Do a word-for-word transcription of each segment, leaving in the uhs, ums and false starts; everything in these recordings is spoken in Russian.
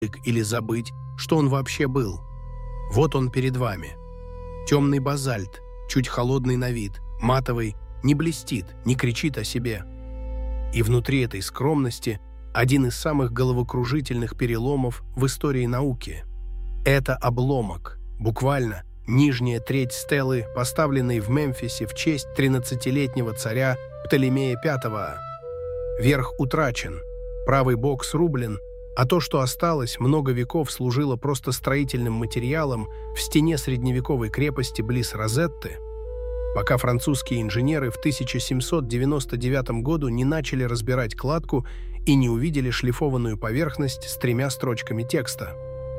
или забыть, что он вообще был. Вот он перед вами. Темный базальт, чуть холодный на вид, матовый, не блестит, не кричит о себе. И внутри этой скромности один из самых головокружительных переломов в истории науки. Это обломок, буквально нижняя треть стелы, поставленной в Мемфисе в честь тринадцатилетнего царя Птолемея пятого. Верх утрачен, правый бок срублен, а то, что осталось, много веков служило просто строительным материалом в стене средневековой крепости близ Розетты, пока французские инженеры в тысяча семьсот девяносто девятом году не начали разбирать кладку и не увидели шлифованную поверхность с тремя строчками текста.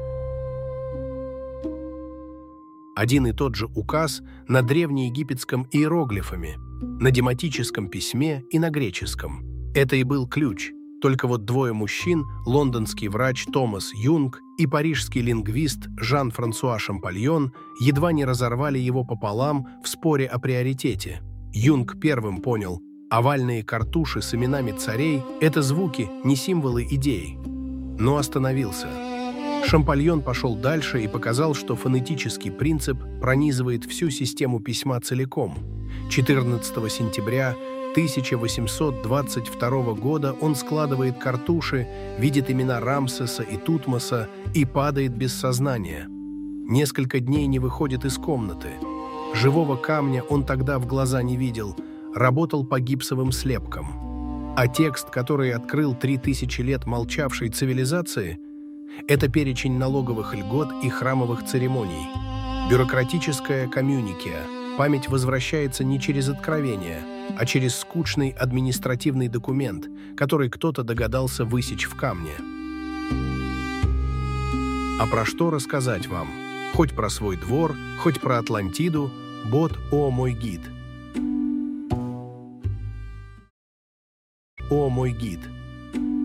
Один и тот же указ на древнеегипетском иероглифами, на дематическом письме и на греческом. Это и был ключ. Только вот двое мужчин, лондонский врач Томас Юнг и парижский лингвист Жан-Франсуа Шампольон, едва не разорвали его пополам в споре о приоритете. Юнг первым понял, овальные картуши с именами царей – это звуки, не символы идей. Но остановился. Шампольон пошел дальше и показал, что фонетический принцип пронизывает всю систему письма целиком. четырнадцатого сентября тысяча восемьсот двадцать второго года он складывает картуши, видит имена Рамсеса и Тутмоса и падает без сознания. Несколько дней не выходит из комнаты. Живого камня он тогда в глаза не видел, работал по гипсовым слепкам. А текст, который открыл три тысячи лет молчавшей цивилизации, это перечень налоговых льгот и храмовых церемоний. Бюрократическая коммюникия. Память возвращается не через откровение, а через скучный административный документ, который кто-то догадался высечь в камне. А про что рассказать вам? Хоть про свой двор, хоть про Атлантиду, бот «О, мой гид». «О, мой гид»